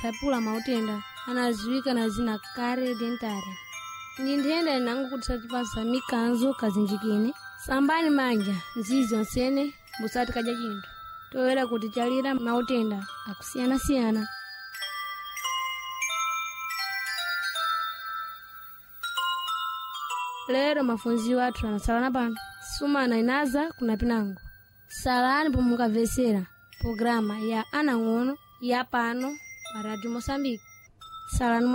papula mautenda anaziwika na zina kare dentare. Nindenda nangu kutisachipasa mikanzo kazinjikine. Sambani manja nzizi onsene busati kaja chintu. Toera kutichalira mautenda akusiyana. Lero mafunzi watu anasalana pano. Sumana inaza kuna pinango. Salani pomukavesera programa ya Anang'ono ya pano pa Radio Mosambiki. Salani